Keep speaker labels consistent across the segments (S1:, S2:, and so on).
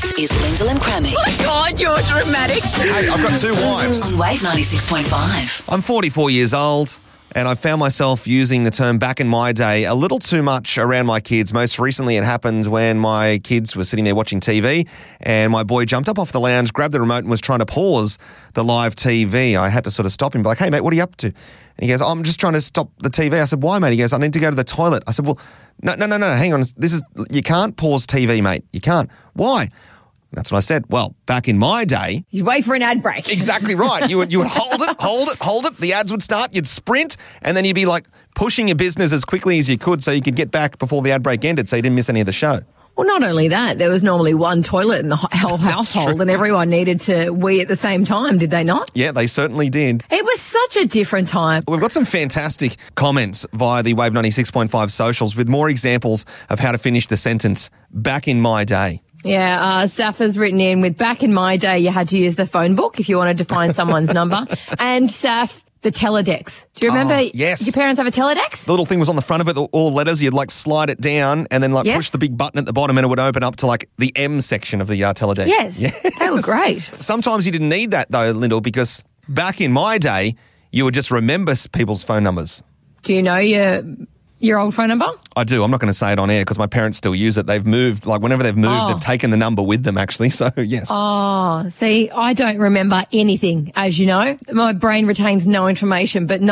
S1: This is Lyndall and Crammy.
S2: Oh, God, you're dramatic.
S3: Hey, I've got two wives.
S1: On Wave 96.5.
S3: I'm 44 years old, and I found myself using the term back in my day a little too much around my kids. Most recently, it happened when my kids were sitting there watching TV, and my boy jumped up off the lounge, grabbed the remote, and was trying to pause the live TV. I had to sort of stop him, be like, "Hey, mate, what are you up to?" And he goes, "I'm just trying to stop the TV." I said, "Why, mate?" He goes, "I need to go to the toilet." I said, "Well, no, hang on. You can't pause TV, mate. You can't." "Why?" That's what I said. Well, back in my day...
S2: You'd wait for an ad break.
S3: Exactly right. You would hold it. The ads would start. You'd sprint, and then you'd be like pushing your business as quickly as you could so you could get back before the ad break ended so you didn't miss any of the show.
S2: Well, not only that, there was normally one toilet in the whole household and everyone needed to wee at the same time, did they not?
S3: Yeah, they certainly did.
S2: It was such a different time.
S3: We've got some fantastic comments via the Wave 96.5 socials with more examples of how to finish the sentence, back in my day.
S2: Yeah, Saf has written in with, back in my day, you had to use the phone book if you wanted to find someone's number. And Saf, the teledex. Do you remember?
S3: Yes.
S2: Your parents have a teledex?
S3: The little thing was on the front of it, all the letters. You'd like slide it down and then push the big button at the bottom and it would open up to like the M section of the teledex.
S2: Yes. They were great.
S3: Sometimes you didn't need that though, Lyndall, because back in my day, you would just remember people's phone numbers.
S2: Do you know your old phone number?
S3: I do. I'm not going to say it on air because my parents still use it. They've moved, like whenever they've moved, they've taken the number with them actually. So yes.
S2: Oh, see, I don't remember anything, as you know. My brain retains no information, but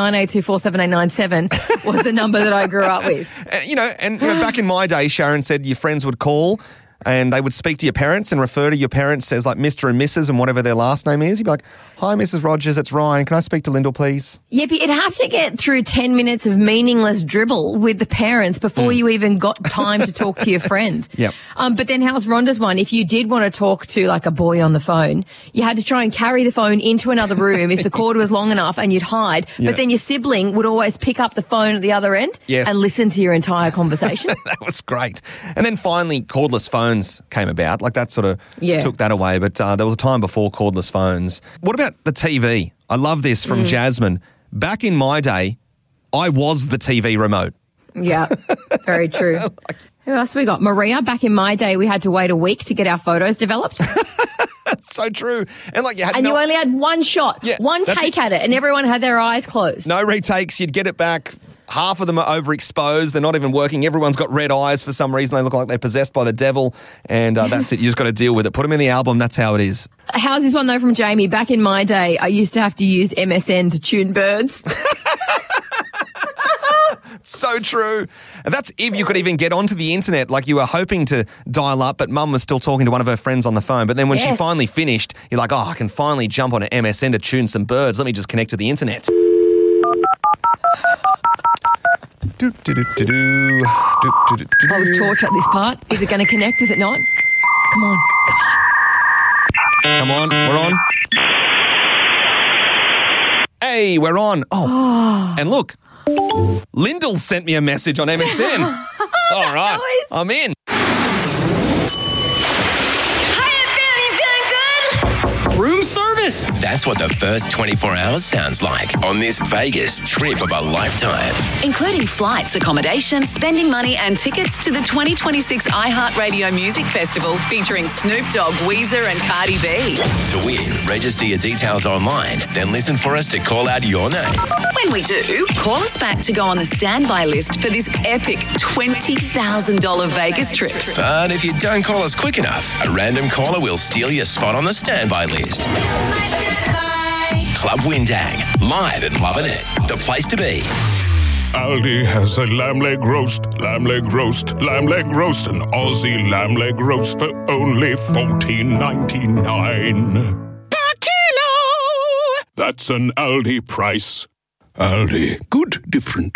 S2: 98247897 was the number that I grew up with.
S3: And back in my day, Sharon said your friends would call and they would speak to your parents and refer to your parents as like Mr. and Mrs. and whatever their last name is. You'd be like, "Hi, Mrs. Rogers, it's Ryan. Can I speak to Lyndall, please?"
S2: Yeah, but you'd have to get through 10 minutes of meaningless dribble with the parents before you even got time to talk to your friend.
S3: Yep.
S2: But then how's Rhonda's one? If you did want to talk to like a boy on the phone, you had to try and carry the phone into another room if the cord was long enough and you'd hide.
S3: Yeah.
S2: But then your sibling would always pick up the phone at the other end and listen to your entire conversation.
S3: That was great. And then finally, cordless phones came about. Like that sort of took that away. But there was a time before cordless phones. What about the TV? I love this from Jasmine. Back in my day, I was the TV remote.
S2: Yeah, very true. Who else have we got? Maria, back in my day, we had to wait a week to get our photos developed.
S3: That's so true. And like you
S2: only had one shot, one take at it, and everyone had their eyes closed.
S3: No retakes. You'd get it back. Half of them are overexposed. They're not even working. Everyone's got red eyes for some reason. They look like they're possessed by the devil. And that's it. You just got to deal with it. Put them in the album. That's how it is.
S2: How's this one, though, from Jamie? Back in my day, I used to have to use MSN to tune birds.
S3: So true. And that's if you could even get onto the internet, like you were hoping to dial up, but Mum was still talking to one of her friends on the phone. But then when she finally finished, you're like, I can finally jump on an MSN to tune some birds. Let me just connect to the internet.
S2: I was torch at this part. Is it going to connect? Is it not? Come on.
S3: Come on. We're on. Hey, we're on. Oh. And look. Lyndall sent me a message on MSN. All right, I'm in.
S4: Room service.
S5: That's what the first 24 hours sounds like on this Vegas trip of a lifetime.
S1: Including flights, accommodation, spending money and tickets to the 2026 iHeartRadio Music Festival featuring Snoop Dogg, Weezer and Cardi B.
S5: To win, register your details online, then listen for us to call out your name.
S1: When we do, call us back to go on the standby list for this epic $20,000 Vegas trip.
S5: But if you don't call us quick enough, a random caller will steal your spot on the standby list. Club Windang, live and loving it. The place to be.
S6: Aldi has a lamb leg roast, lamb leg roast, lamb leg roast, an Aussie lamb leg roast for only $14.99 per kilo. That's an Aldi price. Aldi, good, different.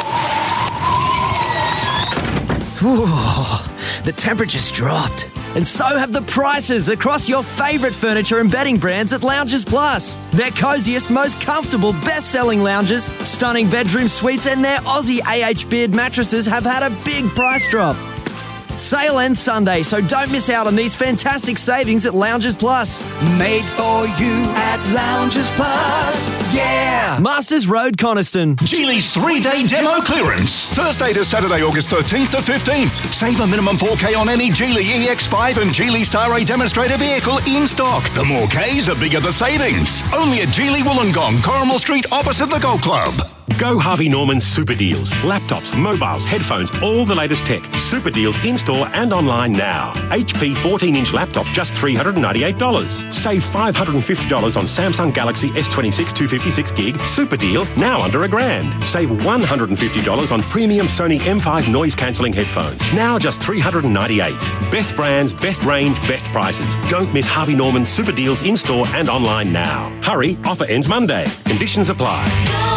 S7: The temperature's dropped. And so have the prices across your favourite furniture and bedding brands at Lounges Plus. Their coziest, most comfortable, best-selling lounges, stunning bedroom suites and their Aussie AH Beard mattresses have had a big price drop. Sale ends Sunday, so don't miss out on these fantastic savings at Loungers Plus.
S8: Made for you at Loungers Plus. Yeah!
S7: Masters Road, Coniston.
S9: Geely's 3-day demo clearance. Thursday to Saturday, August 13th to 15th. Save a minimum 4K on any Geely EX5 and Geely Star A demonstrator vehicle in stock. The more Ks, the bigger the savings. Only at Geely Wollongong, Corrimal Street, opposite the Golf Club.
S10: Go Harvey Norman Super Deals. Laptops, mobiles, headphones, all the latest tech. Super Deals in-store and online now. HP 14-inch laptop, just $398. Save $550 on Samsung Galaxy S26 256 gig. Super deal, now under $1,000. Save $150 on premium Sony M5 noise-cancelling headphones. Now just $398. Best brands, best range, best prices. Don't miss Harvey Norman Super Deals in-store and online now. Hurry, offer ends Monday. Conditions apply.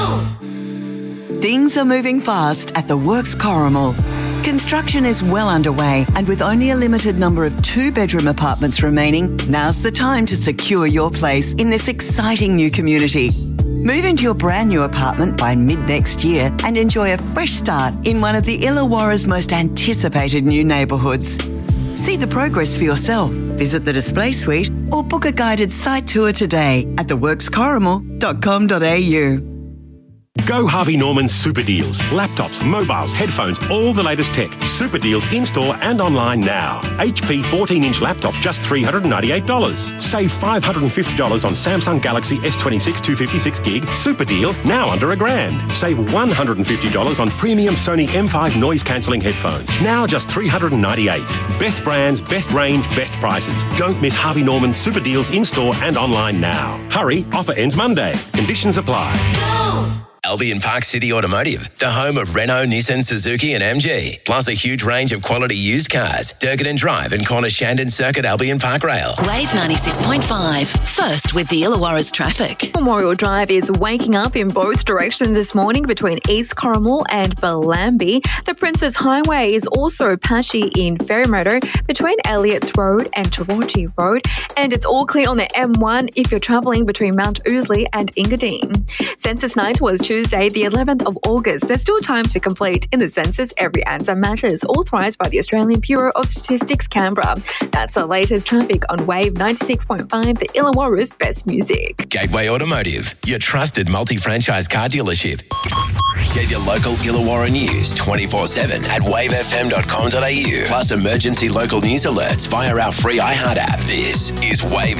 S11: Things are moving fast at The Works Corrimal. Construction is well underway, and with only a limited number of 2-bedroom apartments remaining, now's the time to secure your place in this exciting new community. Move into your brand new apartment by mid-next year and enjoy a fresh start in one of the Illawarra's most anticipated new neighbourhoods. See the progress for yourself. Visit the display suite or book a guided site tour today at theworkscorrimal.com.au.
S10: Go Harvey Norman Super Deals. Laptops, mobiles, headphones, all the latest tech. Super Deals in-store and online now. HP 14-inch laptop, just $398. Save $550 on Samsung Galaxy S26 256 gig. Super deal, now under $1,000. Save $150 on premium Sony M5 noise-cancelling headphones. Now just $398. Best brands, best range, best prices. Don't miss Harvey Norman Super Deals in-store and online now. Hurry, offer ends Monday. Conditions apply.
S5: Albion Park City Automotive, the home of Renault, Nissan, Suzuki and MG, plus a huge range of quality used cars. Durgan Drive and Corner Shandon Circuit, Albion Park Rail.
S1: Wave 96.5, first with the Illawarra's traffic.
S12: Memorial Drive is waking up in both directions this morning between East Corrimal and Bellambi. The Princess Highway is also patchy in Ferrymotor between Elliots Road and Tarotti Road, and it's all clear on the M1 if you're travelling between Mount Ousley and Engadine. Census night was Tuesday, the 11th of August. There's still time to complete in the census. Every answer matters, authorised by the Australian Bureau of Statistics, Canberra. That's the latest traffic on Wave 96.5, the Illawarra's best music.
S5: Gateway Automotive, your trusted multi-franchise car dealership. Get your local Illawarra news 24/7 at wavefm.com.au. Plus emergency local news alerts via our free iHeart app. This is Wave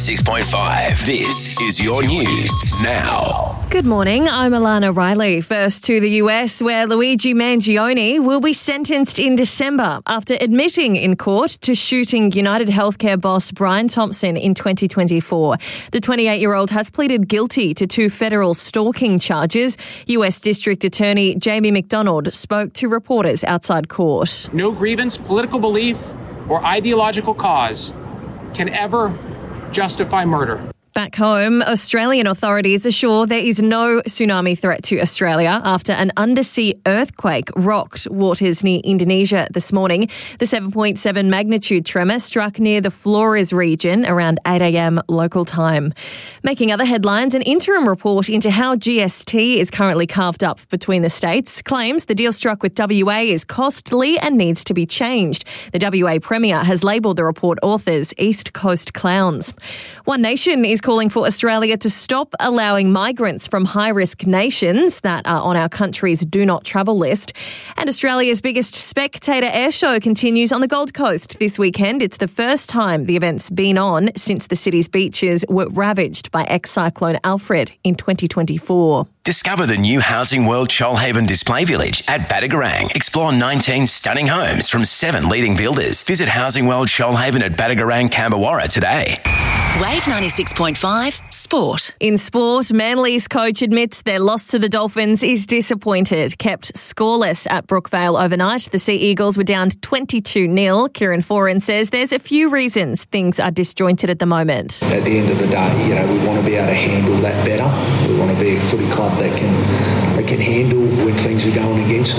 S5: 96.5. This is your news now.
S2: Good morning, I'm Alana Riley. First to the US, where Luigi Mangione will be sentenced in December after admitting in court to shooting United Healthcare boss Brian Thompson in 2024. The 28-year-old has pleaded guilty to 2 federal stalking charges. US District Attorney Jamie McDonald spoke to reporters outside court.
S13: No grievance, political belief, or ideological cause can ever justify murder.
S2: Back home, Australian authorities assure there is no tsunami threat to Australia after an undersea earthquake rocked waters near Indonesia this morning. The 7.7 magnitude tremor struck near the Flores region around 8 a.m. local time. Making other headlines, an interim report into how GST is currently carved up between the states claims the deal struck with WA is costly and needs to be changed. The WA Premier has labelled the report authors East Coast clowns. One Nation is calling for Australia to stop allowing migrants from high-risk nations that are on our country's do not travel list. And Australia's biggest spectator air show continues on the Gold Coast this weekend. It's the first time the event's been on since the city's beaches were ravaged by ex-cyclone Alfred in 2024.
S5: Discover the new Housing World Shoalhaven Display Village at Badagarang. Explore 19 stunning homes from 7 leading builders. Visit Housing World Shoalhaven at Badagarang, Cambawarra today.
S1: Wave 96.5 Sport.
S2: In sport, Manly's coach admits their loss to the Dolphins is disappointed. Kept scoreless at Brookvale overnight, the Sea Eagles were down 22-0. Kieran Foran says there's a few reasons things are disjointed at the moment.
S14: At the end of the day, we want to be able to handle that better. We want to be a footy club that can handle when things are going against us.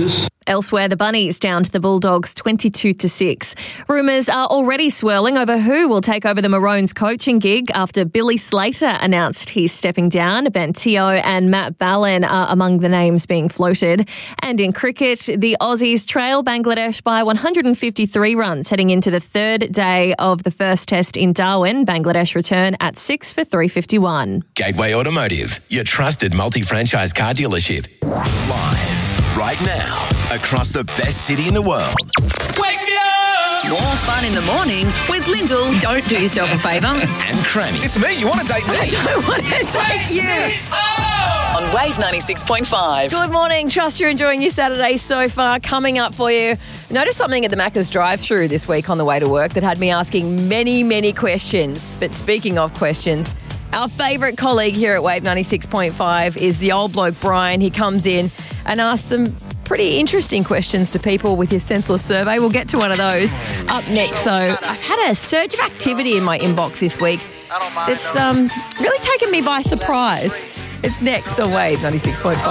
S2: Elsewhere, the Bunnies down to the Bulldogs 22-6. Rumours are already swirling over who will take over the Maroons coaching gig after Billy Slater announced he's stepping down. Ben Teo and Matt Ballin are among the names being floated. And in cricket, the Aussies trail Bangladesh by 153 runs heading into the third day of the first test in Darwin. Bangladesh return at 6 for 351.
S5: Gateway Automotive, your trusted multi-franchise car dealership. Live right now across the best city in the world.
S1: Wake me up! More fun in the morning with Lyndall. Don't do yourself a favour.
S5: And Cranny.
S3: It's me. You want to date me?
S1: I don't want to date you. On Wave 96.5.
S15: Good morning. Trust you're enjoying your Saturday so far. Coming up for you, noticed something at the Macca's drive-thru this week on the way to work that had me asking many, many questions. But speaking of questions, our favourite colleague here at Wave 96.5 is the old bloke Brian. He comes in and asks some pretty interesting questions to people with his senseless survey. We'll get to one of those up next, though. I've had a surge of activity in my inbox this week. It's really taken me by surprise. It's next on Wave 96.5.